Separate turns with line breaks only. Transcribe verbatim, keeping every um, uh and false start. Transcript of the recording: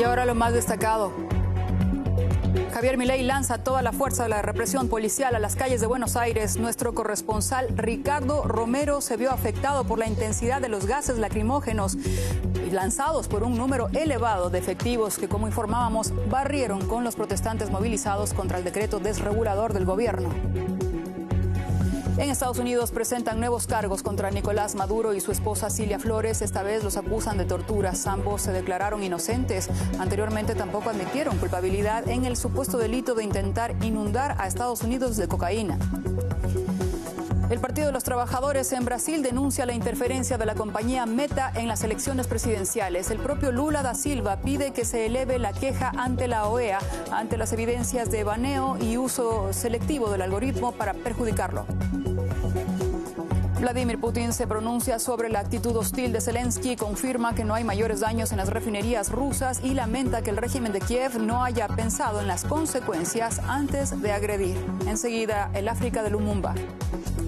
Y ahora lo más destacado. Javier Milei lanza toda la fuerza de la represión policial a las calles de Buenos Aires. Nuestro corresponsal Ricardo Romero se vio afectado por la intensidad de los gases lacrimógenos lanzados por un número elevado de efectivos que, como informábamos, barrieron con los protestantes movilizados contra el decreto desregulador del gobierno. En Estados Unidos presentan nuevos cargos contra Nicolás Maduro y su esposa Cilia Flores. Esta vez los acusan de torturas. Ambos se declararon inocentes. Anteriormente tampoco admitieron culpabilidad en el supuesto delito de intentar inundar a Estados Unidos de cocaína. El Partido de los Trabajadores en Brasil denuncia la interferencia de la compañía Meta en las elecciones presidenciales. El propio Lula da Silva pide que se eleve la queja ante la O E A ante las evidencias de baneo y uso selectivo del algoritmo para perjudicarlo. Vladimir Putin se pronuncia sobre la actitud hostil de Zelensky, confirma que no hay mayores daños en las refinerías rusas y lamenta que el régimen de Kiev no haya pensado en las consecuencias antes de agredir. Enseguida, el África de Lumumba.